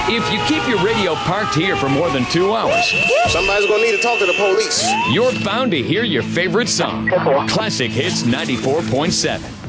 If you keep your radio parked here for more than 2 hours, somebody's gonna need to talk to the police. You're bound to hear your favorite song. Classic Hits 94.7.